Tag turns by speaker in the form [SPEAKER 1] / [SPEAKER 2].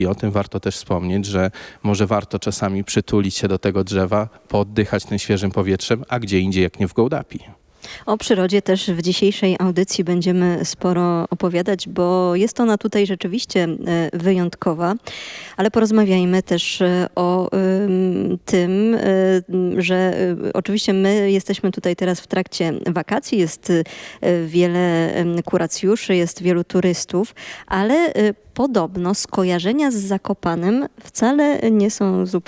[SPEAKER 1] I o tym warto też wspomnieć, że może warto czasami przytulić się do tego drzewa, pooddychać tym świeżym powietrzem, a gdzie indziej jak nie w Gołdapi.
[SPEAKER 2] O przyrodzie też w dzisiejszej audycji będziemy sporo opowiadać, bo jest ona tutaj rzeczywiście wyjątkowa, ale porozmawiajmy też o tym, że oczywiście my jesteśmy tutaj teraz w trakcie wakacji, jest wiele kuracjuszy, jest wielu turystów, ale podobno skojarzenia z Zakopanem wcale nie są zupełnie